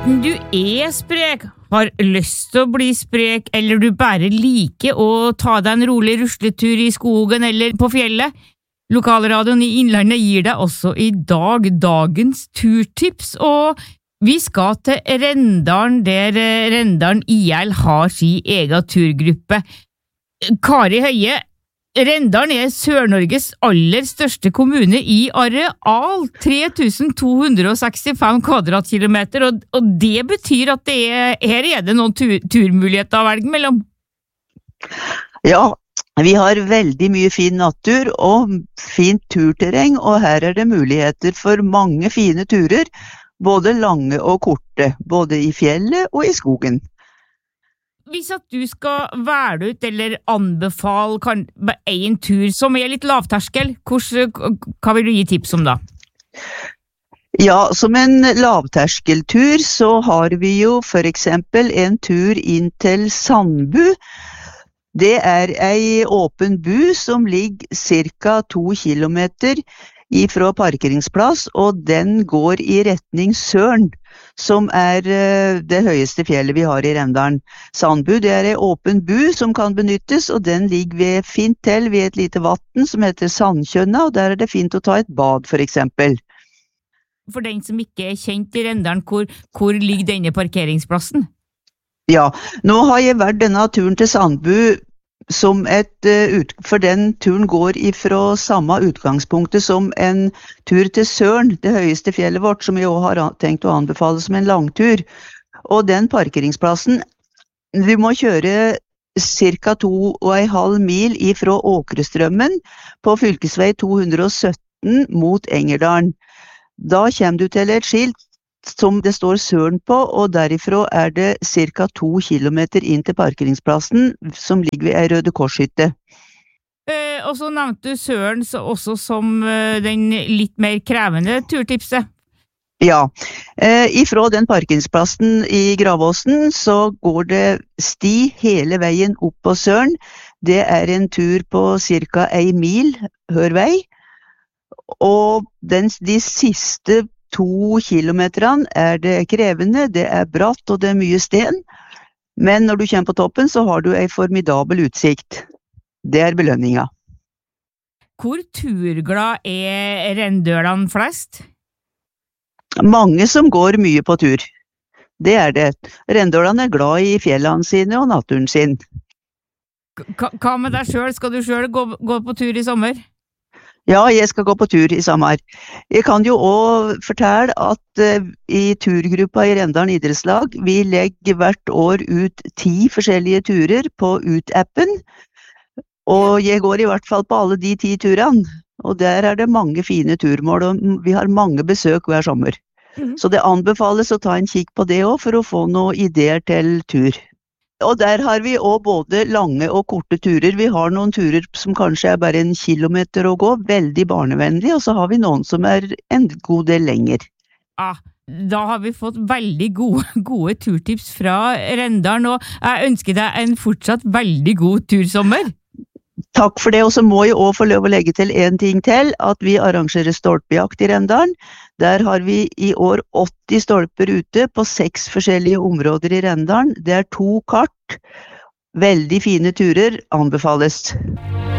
Enten du sprek, har lyst til å bli sprek, eller du bare liker å ta deg en rolig rusletur i skogen eller på fjellet, Lokalradioen i Innlandet gir deg også i dag dagens turtips, og vi skal til Rendalen, der Rendalen IL har sin egen turgruppe. Kari Høie, Rendalen Sør-Norges aller største kommune i areal, 3265 kvadratkilometer, og det betyr at her det noen turmuligheter å velge mellom. Ja, vi har veldig mye fin natur og fint turterreng, og her det muligheter for mange fine turer, både lange og korte, både i fjellet og i skogen. Hvis at du skal velge ut eller anbefale en tur som litt lavterskel, hva vil du gi tips om da? Ja, som en lavterskeltur så har vi jo for eksempel en tur inn til Sandbu. Det ei åpen bu som ligger cirka 2 kilometer ifra parkeringsplass, og den går i retning Søren, som det høyeste fjellet vi har i Rendalen. Sandbu, det ei åpen bu som kan benyttes, og den ligger ved fint til ved et lite vatten som heter Sandkjønna, og der det fint å ta et bad for eksempel. For den som ikke kjent i Rendalen, hvor ligger denne parkeringsplassen? Ja, nå har jeg vært denne turen til Sandbu som for den turen går ifra samme utgangspunktet som en tur til Søren, det høyeste fjellet vårt, som jeg også har tenkt å anbefale som en langtur. Og den parkeringsplassen, vi må kjøre cirka 2,5 mil ifra Åkrestrømmen på fylkesvei 217 mot Engerdalen. Da kommer du til et skilt som det står Søren på, og derifra det cirka 2 kilometer inn til parkeringsplassen, som ligger ved ei Røde Korshytte. Og så nevnte du Søren også som den litt mer krevende turtipset. Ja, ifra den parkeringsplassen i Gravåsen så går det sti hele veien opp på Søren. Det en tur på cirka 1 mil, hør vei, og de siste 2 kilometerne det krevende, det bratt og det mye sten, men når du kommer på toppen så har du en formidabel utsikt. Det belønninga. Hvor turglad rendølene flest? Mange som går mye på tur. Det det. Rendølene glad i fjellene sine og naturen sin. Hva med deg selv? Skal du selv gå på tur i sommer? Ja, jeg skal gå på tur i sommer. Jeg kan jo også fortelle at i turgruppa i Rendalen idrettslag, vi legger hvert år ut 10 forskjellige turer på Ut-appen, og jeg går i hvert fall på alle de 10 turene, og der det mange fine turmål, og vi har mange besøk hver sommer. Så det anbefales å ta en kikk på det også, for å få noen ideer til tur. Og der har vi også både lange og korte turer. Vi har noen turer som kanskje bare 1 kilometer å gå, veldig barnevennlig, og så har vi noen som en god del lenger. Da har vi fått veldig gode turtips fra Rendalen, og jeg ønsker deg en fortsatt veldig god tursommer. Takk for det, og så må jeg også få lov å legge til en ting til, at vi arrangerer stolpejakt i Rendalen. Der har vi i år 80 stolper ute på 6 forskjellige områder i Rendalen. Det 2 kart. Veldig fine turer, anbefales.